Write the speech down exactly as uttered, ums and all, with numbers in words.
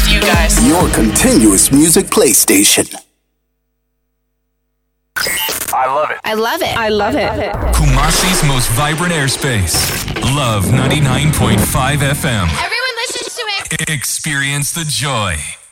love you guys. Your continuous music play station. I love it. I love it. I love it. Kumasi's most vibrant airspace. Love ninety-nine point five F M. Everyone listens to it. Experience the joy.